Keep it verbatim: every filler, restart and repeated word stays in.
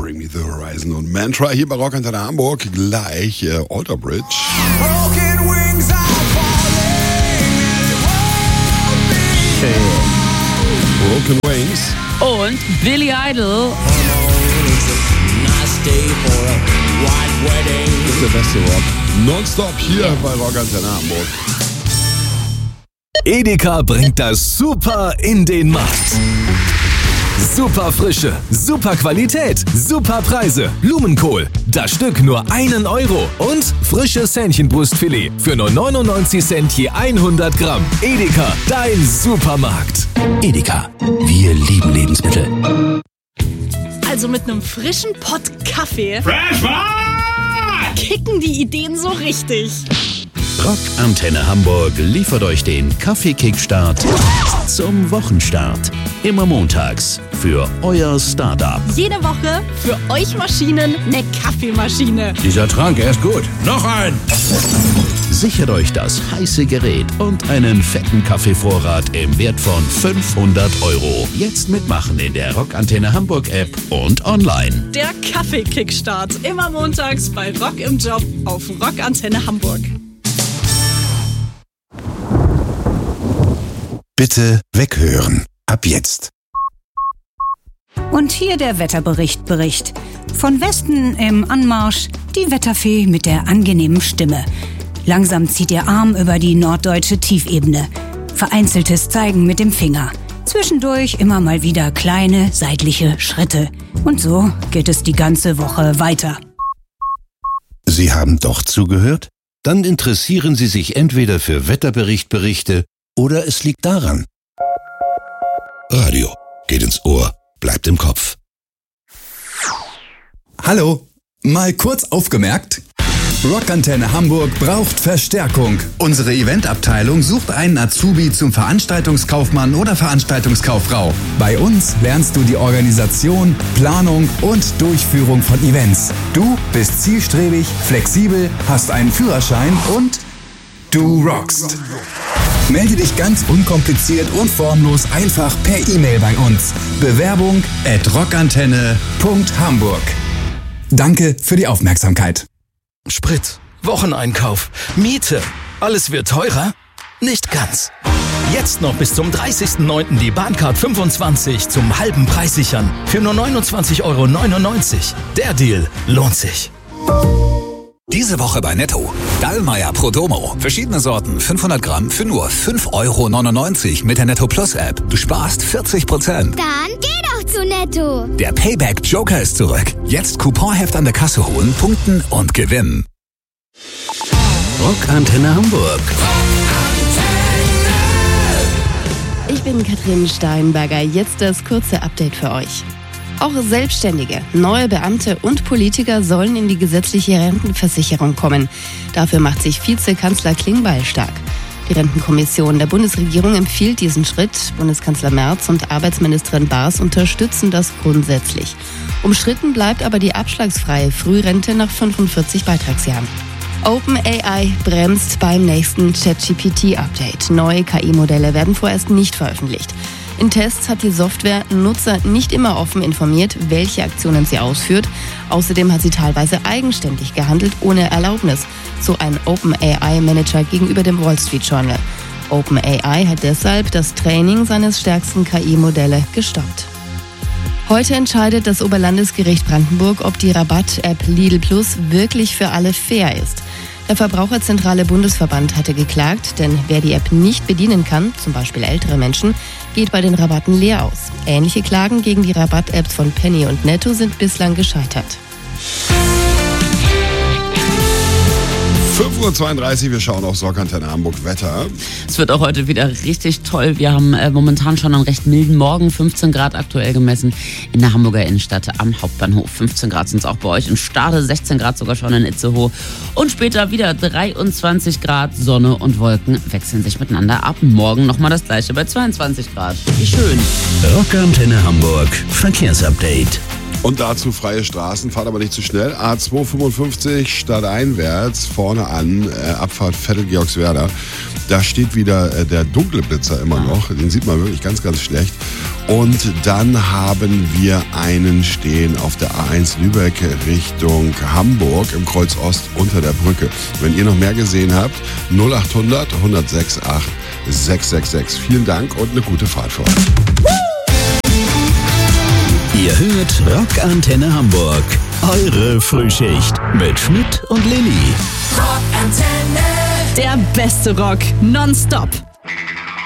Bring Me the Horizon und Mantra hier bei Rockantenne Hamburg. Gleich äh, Alter Bridge. Broken wings are falling and it won't be. Broken Wings. Und Billy Idol. Das ist der beste Rock. Nonstop hier bei Rockantenne Hamburg. Edeka bringt das Super in den Markt. Super Frische, super Qualität, super Preise. Blumenkohl, das Stück nur einen Euro. Und frisches Hähnchenbrustfilet für nur neunundneunzig Cent je hundert Gramm. Edeka, dein Supermarkt. Edeka, wir lieben Lebensmittel. Also mit einem frischen Pott Kaffee Fresh One! kicken die Ideen so richtig. Rockantenne Hamburg liefert euch den Kaffee-Kickstart zum Wochenstart. Immer montags für euer Startup. Jede Woche für euch Maschinen eine Kaffeemaschine. Dieser Trank, er ist gut. Noch ein! Sichert euch das heiße Gerät und einen fetten Kaffeevorrat im Wert von fünfhundert Euro. Jetzt mitmachen in der Rockantenne Hamburg App und online. Der Kaffee-Kickstart. Immer montags bei Rock im Job auf Rockantenne Hamburg. Bitte weghören. Ab jetzt. Und hier der Wetterbericht Bericht. Von Westen im Anmarsch die Wetterfee mit der angenehmen Stimme. Langsam zieht ihr Arm über die norddeutsche Tiefebene. Vereinzeltes Zeigen mit dem Finger. Zwischendurch immer mal wieder kleine seitliche Schritte. Und so geht es die ganze Woche weiter. Sie haben doch zugehört? Dann interessieren Sie sich entweder für Wetterberichtberichte oder es liegt daran. Radio geht ins Ohr, bleibt im Kopf. Hallo, mal kurz aufgemerkt. Rockantenne Hamburg braucht Verstärkung. Unsere Eventabteilung sucht einen Azubi zum Veranstaltungskaufmann oder Veranstaltungskauffrau. Bei uns lernst du die Organisation, Planung und Durchführung von Events. Du bist zielstrebig, flexibel, hast einen Führerschein und du rockst. Melde dich ganz unkompliziert und formlos einfach per E-Mail bei uns. Bewerbung at rockantenne punkt hamburg. Danke für die Aufmerksamkeit. Sprit, Wocheneinkauf, Miete. Alles wird teurer? Nicht ganz. Jetzt noch bis zum dreißigsten neunten die Bahncard fünfundzwanzig zum halben Preis sichern. Für nur neunundzwanzig Euro neunundneunzig. Der Deal lohnt sich. Diese Woche bei Netto. Dallmayr Prodomo. Verschiedene Sorten, fünfhundert Gramm für nur fünf Euro neunundneunzig mit der Netto Plus App. Du sparst vierzig Prozent. Dann geh doch zu Netto. Der Payback Joker ist zurück. Jetzt Couponheft an der Kasse holen, punkten und gewinnen. Rockantenne Hamburg. Ich bin Katrin Steinberger. Jetzt das kurze Update für euch. Auch Selbstständige, neue Beamte und Politiker sollen in die gesetzliche Rentenversicherung kommen. Dafür macht sich Vizekanzler Klingbeil stark. Die Rentenkommission der Bundesregierung empfiehlt diesen Schritt. Bundeskanzler Merz und Arbeitsministerin Baas unterstützen das grundsätzlich. Umstritten bleibt aber die abschlagsfreie Frührente nach fünfundvierzig Beitragsjahren. OpenAI bremst beim nächsten ChatGPT-Update. Neue K I-Modelle werden vorerst nicht veröffentlicht. In Tests hat die Software Nutzer nicht immer offen informiert, welche Aktionen sie ausführt. Außerdem hat sie teilweise eigenständig gehandelt, ohne Erlaubnis, so ein OpenAI-Manager gegenüber dem Wall Street Journal. OpenAI hat deshalb das Training seines stärksten K I-Modelle gestoppt. Heute entscheidet das Oberlandesgericht Brandenburg, ob die Rabatt-App Lidl Plus wirklich für alle fair ist. Der Verbraucherzentrale Bundesverband hatte geklagt, denn wer die App nicht bedienen kann, zum Beispiel ältere Menschen, geht bei den Rabatten leer aus. Ähnliche Klagen gegen die Rabatt-Apps von Penny und Netto sind bislang gescheitert. fünf Uhr zweiunddreißig, wir schauen auf Rockantenne Hamburg Wetter. Es wird auch heute wieder richtig toll. Wir haben äh, momentan schon einen recht milden Morgen, fünfzehn Grad aktuell gemessen in der Hamburger Innenstadt am Hauptbahnhof. fünfzehn Grad sind es auch bei euch in Stade, sechzehn Grad sogar schon in Itzehoe. Und später wieder dreiundzwanzig Grad, Sonne und Wolken wechseln sich miteinander ab. Morgen nochmal das gleiche bei zweiundzwanzig Grad. Wie schön. Rockantenne Hamburg Verkehrsupdate. Und dazu freie Straßen, fahrt aber nicht zu schnell. A zweihundertfünfundfünfzig stadteinwärts, vorne an, äh, Abfahrt Vettel-Georgswerda. Da steht wieder äh, der dunkle Blitzer immer noch. Den sieht man wirklich ganz, ganz schlecht. Und dann haben wir einen stehen auf der A eins Lübeck Richtung Hamburg im Kreuz Ost unter der Brücke. Wenn ihr noch mehr gesehen habt, null achthundert, hundertsechsundachtzig, sechshundertsechsundsechzig. Vielen Dank und eine gute Fahrt für euch. Ihr hört Rock Antenne Hamburg. Eure Frühschicht mit Schmidt und Lilly. Rock Antenne. Der beste Rock nonstop.